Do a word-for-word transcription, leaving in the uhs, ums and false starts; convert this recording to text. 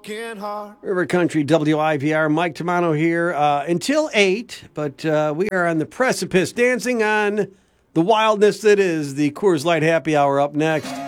broken heart. River Country W I V R, Mike Tamano here uh, until eight, but uh, we are on the precipice, dancing on the wildness that is the Coors Light Happy Hour up next.